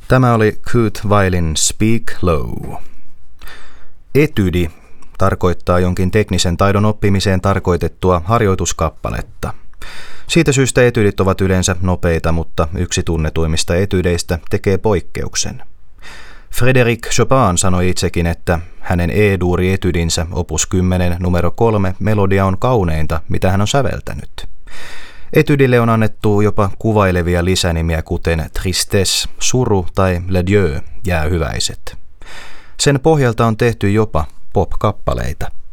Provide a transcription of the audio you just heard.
Tämä oli Kurt Weillin Speak Low. Etydi tarkoittaa jonkin teknisen taidon oppimiseen tarkoitettua harjoituskappaletta. Siitä syystä etydit ovat yleensä nopeita, mutta yksi tunnetuimmista etydeistä tekee poikkeuksen. Frédéric Chopin sanoi itsekin, että hänen E-duuri-etydinsä opus 10 numero 3 melodia on kauneinta, mitä hän on säveltänyt. Etydille on annettu jopa kuvailevia lisänimiä kuten tristesse, suru tai le dieu, jäähyväiset. Sen pohjalta on tehty jopa pop-kappaleita.